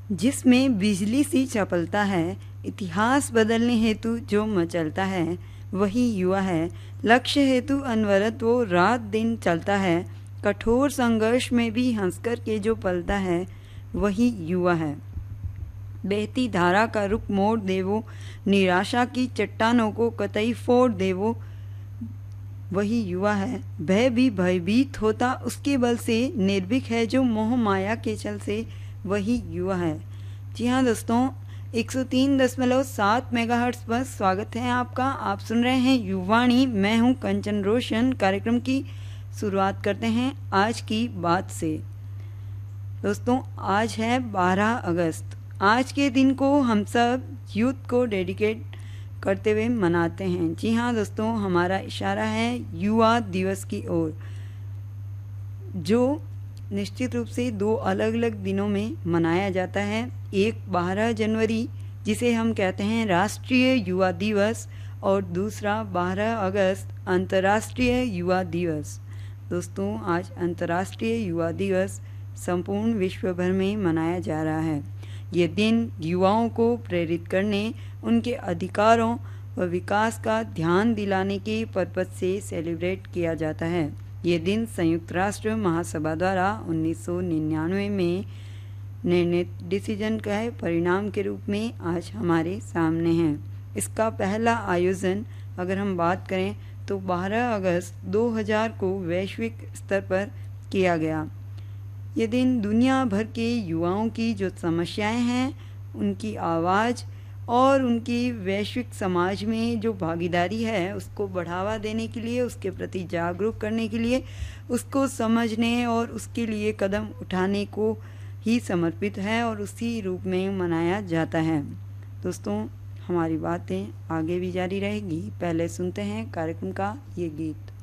जिसमें बिजली सी चपलता है, इतिहास बदलने हेतु जो मचलता है वही युवा है। लक्ष्य हेतु अनवरत वो रात दिन चलता है, कठोर संघर्ष में भी हंसकर के जो पलता है वही युवा है। बहती धारा का रुख मोड़ दे वो, निराशा की चट्टानों को कतई फोड़ दे वो, वही युवा है। भय भी भयभीत होता उसके बल से, निर्भीक है जो मोह माया के छल से, वही युवा है। जी हाँ दोस्तों, 103.7 मेगाहर्ट्ज पर स्वागत है आपका। आप सुन रहे हैं युवाणी, मैं हूँ कंचन रोशन। कार्यक्रम की शुरुआत करते हैं आज की बात से। दोस्तों, आज है 12 अगस्त। आज के दिन को हम सब यूथ को डेडिकेट करते हुए मनाते हैं। जी हाँ दोस्तों, हमारा इशारा है युवा दिवस की ओर, जो निश्चित रूप से दो अलग अलग दिनों में मनाया जाता है। एक 12 जनवरी जिसे हम कहते हैं राष्ट्रीय युवा दिवस, और दूसरा 12 अगस्त अंतर्राष्ट्रीय युवा दिवस। दोस्तों, आज अंतर्राष्ट्रीय युवा दिवस संपूर्ण विश्व भर में मनाया जा रहा है। ये दिन युवाओं को प्रेरित करने, उनके अधिकारों व विकास का ध्यान दिलाने के पर्पज से सेलिब्रेट किया जाता है। ये दिन संयुक्त राष्ट्र महासभा द्वारा 1999 में निर्णित डिसीजन का परिणाम के रूप में आज हमारे सामने है। इसका पहला आयोजन अगर हम बात करें तो 12 अगस्त 2000 को वैश्विक स्तर पर किया गया। ये दिन दुनिया भर के युवाओं की जो समस्याएं हैं, उनकी आवाज़ और उनकी वैश्विक समाज में जो भागीदारी है उसको बढ़ावा देने के लिए, उसके प्रति जागरूक करने के लिए, उसको समझने और उसके लिए कदम उठाने को ही समर्पित है और उसी रूप में मनाया जाता है। दोस्तों, हमारी बातें आगे भी जारी रहेगी। पहले सुनते हैं कार्यक्रम का ये गीत।